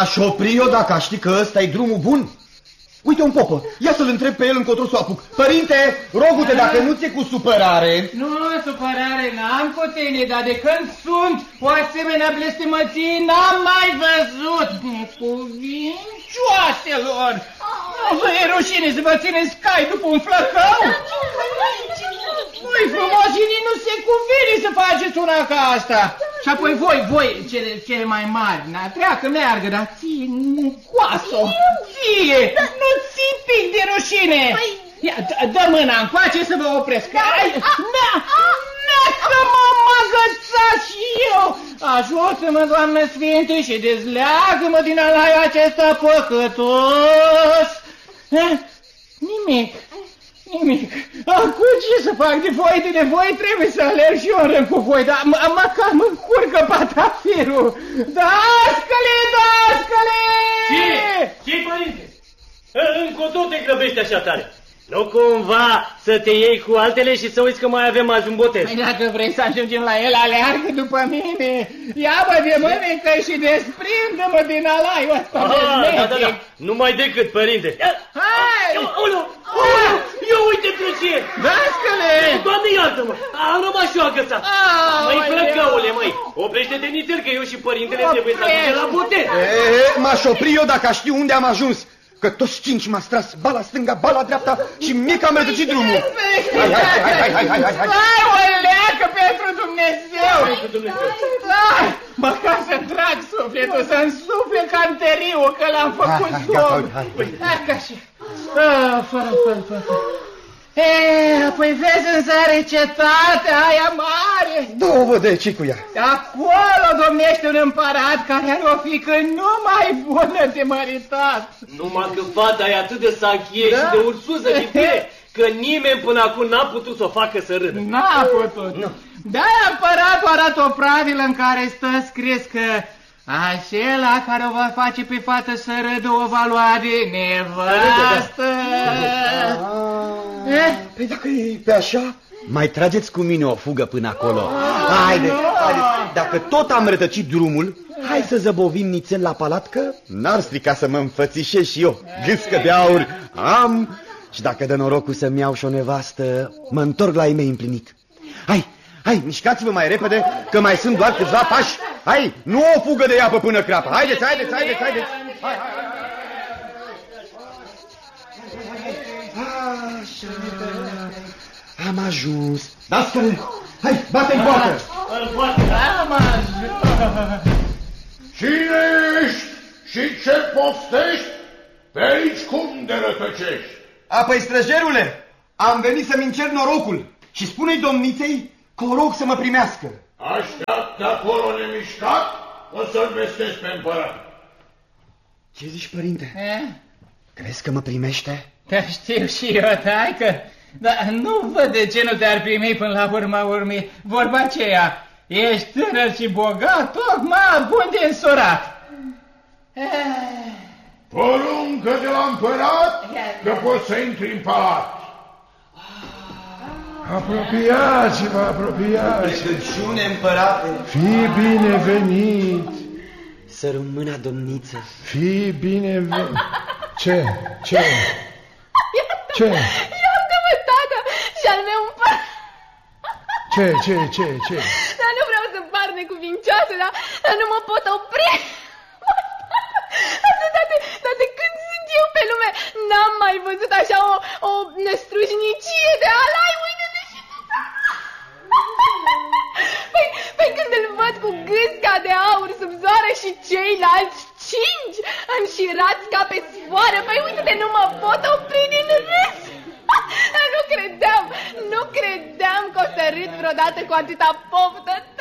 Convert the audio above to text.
M-aș opri eu dacă aș ști că ăsta e drumul bun. Uite un popă, ia să-l întreb pe el încotro să o apuc. Părinte, rogu-te, dacă nu ți-e cu supărare. Nu, supărare n-am cu tine, dar de când sunt o asemenea blestemăție n-am mai văzut. Necuvincioaselor! Vă e rușine să vă țineți cai după un flăcău? Nu-i frumos și nici nu se cuvine să faceți una ca asta. Și apoi voi, cele mai mari, treacă, meargă, dar ție, necoasă, ție, nu ții pic de rușine. Ia, dă mâna încoace să vă opresc. Că m-am agățat și eu. Ajută-mă, Doamnă Sfinte, și dezleagă-mă din alaiul acesta păcătos. Nimic. Acum ce să fac de voi trebuie să alerg și eu în rând cu voi, dar măcar mă încurcă patafirul. Dascăle! Ce, părinte? Încotro te grăbești așa tare? Nu cumva să te iei cu altele și să uiți că mai avem azi un botez? Păi dacă vrei să ajungem la el, aleargă după mine. Ia-mă de mânecă și desprinde-mă din alaiul ăsta bezmetic. Da. Numai decât, părinte. Hai! Eu uite pe ce! Dascăle! Doamne, iartă-mă! Am rămas și eu agățat. Măi, flăcăule, măi! Oprește-te nițel, că eu și părintele trebuie să ajungem la botez. M-aș opri eu dacă aș ști unde am ajuns. Că toți cinci m-a stras, ba la stânga, ba la dreapta și mie că am rătăcit drumul. Hai, o leacă pentru Dumnezeu! Măcar să-mi trag sufletul, să-mi sufle canteriul, că l-am făcut somn. Hai, așa. Fără. Apoi vezi în zare cetatea aia mare. Două de ce cu ea? Acolo domnește un împărat care are o fiică numai bună de măritat. Numai că fata e atât de sachie și de ursuză de tine, că nimeni până acum n-a putut să o facă să râdă. N-a putut. De-aia împăratul arată o pravilă în care stă scris că acela care o va face pe fată să râdă o va lua de nevastă. Păi dacă e pe așa, mai trageți cu mine o fugă până acolo. Haideți, dacă tot am rătăcit drumul, hai să zăbovim nițel la palat, că n-ar strica să mă înfățișez și eu. Gâscă de aur am și dacă dă norocul să-mi iau și o nevastă, mă întorc la ei mei împlinit. Hai, mișcați-vă mai repede, că mai sunt doar câțiva pași. Hai, nu o fugă de iapă până crapă. Haideți. Hai. Așa, am ajuns. Dascăle, hai, bate-i poartă. Am ajuns. Cine ești și ce poftești? Pe aici cum de rătăcești? Apoi, străjerule, am venit să-mi încerc norocul și spune-i domniței că o rog să mă primească. Așteaptă acolo nemișcat, o să-l vestesc pe împărat. Ce zici, părinte? Crezi că mă primește? Te știu și eu, taică, dar nu văd de ce nu te-ar primi până la urma urmei. Vorba aceea, ești tânăr și bogat, tocmai bun de însurat. Poruncă de la împărat că poți să intri în palat. Apropiați-vă. Rugăciune, împărate. Fii binevenit. Sărut mâna, domniță. Fii binevenit. Ce? Iartă-mă, tată, și-al meu împărat. Ce? Dar nu vreau să-mi par necuvincioasă, dar nu mă pot opri. Dar de când sunt eu pe lume, n-am mai văzut așa o năstrușnicie de alai. Uite-te și tu. Păi când îl văd cu gâsca de aur sub zoară și ceilalți cinci înșirați ca pe sfoară, păi uite-te, nu mă pot opri din râs. Nu credeam că o să râd vreodată cu atâta poftă.